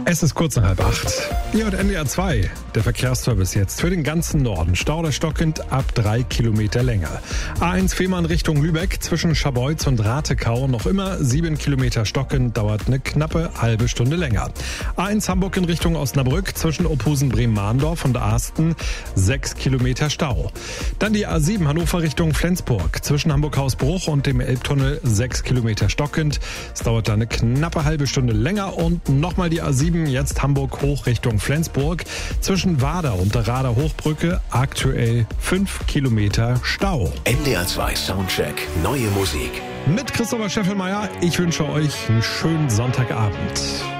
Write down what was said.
Es ist kurz nach 7:30. Hier hört NDR 2. Der Verkehrsservice jetzt für den ganzen Norden. Stau oder stockend ab 3 Kilometer länger. A1 Fehmarn Richtung Lübeck zwischen Scharbeutz und Ratekau noch immer 7 Kilometer stockend, dauert eine knappe halbe Stunde länger. A1 Hamburg in Richtung Osnabrück zwischen Ophusen-Bremen-Mahndorf und Asten 6 Kilometer Stau. Dann die A7 Hannover Richtung Flensburg zwischen Hamburg-Hausbruch und dem Elbtunnel 6 Kilometer stockend. Es dauert da eine knappe halbe Stunde länger und nochmal die A7 jetzt Hamburg hoch Richtung Flensburg zwischen Wader und der Rader Hochbrücke aktuell 5 Kilometer Stau. NDR 2 Soundcheck, neue Musik. Mit Christopher Scheffelmeier, ich wünsche euch einen schönen Sonntagabend.